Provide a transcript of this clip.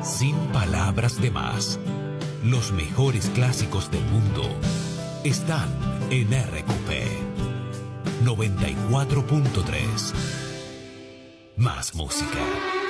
Sin palabras de más, los mejores clásicos del mundo están en RQP 94.3. Más música.